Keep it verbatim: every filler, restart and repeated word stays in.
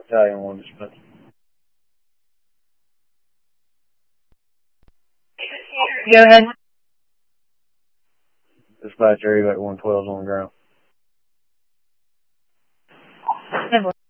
Italian one dispatch. Go ahead. Dispatcher, evac one twelve is on the ground. ten